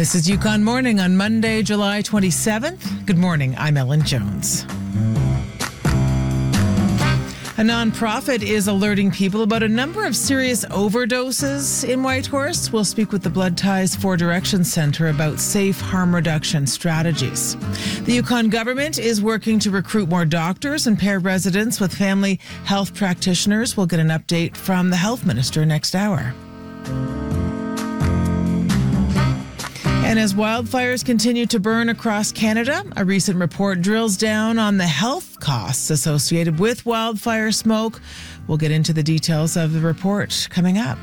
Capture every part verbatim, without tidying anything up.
This is Yukon Morning on Monday, July twenty-seventh. Good morning, I'm Ellen Jones. A nonprofit is alerting people about a number of serious overdoses in Whitehorse. We'll speak with the Blood Ties Four Directions Centre about safe harm reduction strategies. The Yukon government is working to recruit more doctors and pair residents with family health practitioners. We'll get an update from the health minister next hour. And as wildfires continue to burn across Canada, a recent report drills down on the health costs associated with wildfire smoke. We'll get into the details of the report coming up.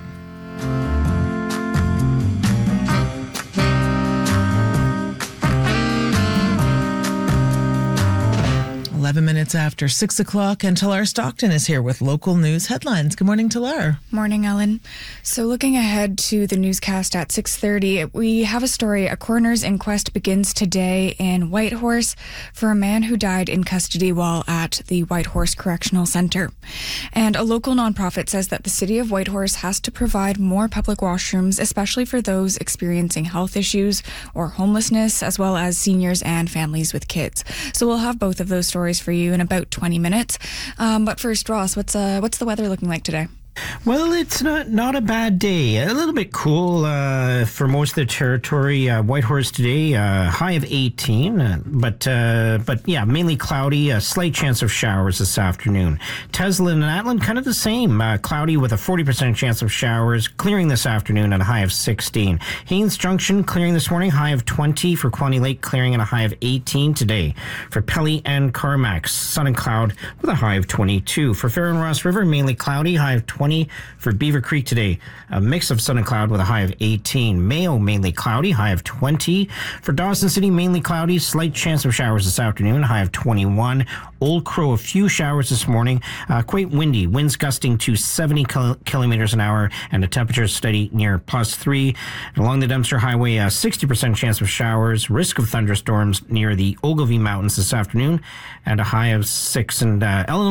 eleven minutes after six o'clock, and Talar Stockton is here with local news headlines. Good morning, Talar. Morning, Ellen. So looking ahead to the newscast at six thirty, we have a story. A coroner's inquest begins today in Whitehorse for a man who died in custody while at the Whitehorse Correctional Centre. And a local nonprofit says that the city of Whitehorse has to provide more public washrooms, especially for those experiencing health issues or homelessness, as well as seniors and families with kids. So we'll have both of those stories for you in about twenty minutes. Um, but first, Ross, what's uh, what's the weather looking like today? Well, it's not not a bad day. A little bit cool uh, for most of the territory. Uh, Whitehorse today, uh, high of eighteen, uh, but uh, but yeah, mainly cloudy. A slight chance of showers this afternoon. Tesla and Atlan, kind of the same. Uh, cloudy with a forty percent chance of showers. Clearing this afternoon at a high of sixteen. Haines Junction clearing this morning, high of twenty. For Quaney Lake, clearing at a high of eighteen today. For Pelly and Carmack, sun and cloud with a high of twenty-two. For Fair and Ross River, mainly cloudy, high of twenty. For Beaver Creek today, a mix of sun and cloud with a high of eighteen. Mayo, mainly cloudy, high of twenty. For Dawson City, mainly cloudy, slight chance of showers this afternoon, high of twenty-one. Old Crow, a few showers this morning, uh, quite windy, winds gusting to seventy kil- kilometers an hour, and the temperature steady near plus three. And along the Dempster Highway, a sixty percent chance of showers, risk of thunderstorms near the Ogilvie Mountains this afternoon, and a high of six. And uh, Eleanor